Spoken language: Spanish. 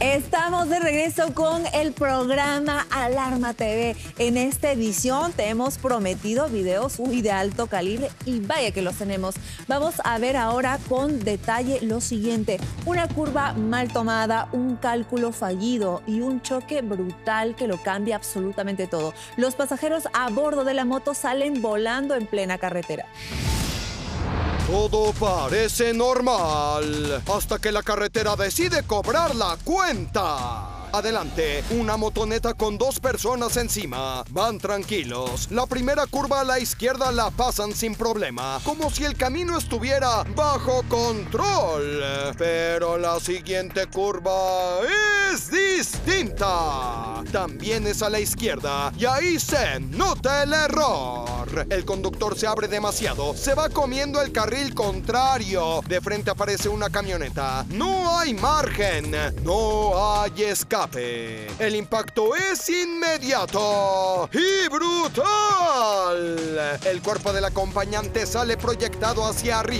Estamos de regreso con el programa Alarma TV. En esta edición te hemos prometido videos de alto calibre y vaya que los tenemos. Vamos a ver ahora con detalle lo siguiente. Una curva mal tomada, un cálculo fallido y un choque brutal que lo cambia absolutamente todo. Los pasajeros a bordo de la moto salen volando en plena carretera. Todo parece normal, hasta que la carretera decide cobrar la cuenta. Adelante, una motoneta con 2 personas encima. Van tranquilos. La primera curva a la izquierda la pasan sin problema, como si el camino estuviera bajo control. Pero la siguiente curva es distinta. También es a la izquierda y ahí se nota el error. El conductor se abre demasiado, se va comiendo el carril contrario. De frente aparece una camioneta. No hay margen, no hay escape. El impacto es inmediato y brutal. El cuerpo del acompañante sale proyectado hacia arriba.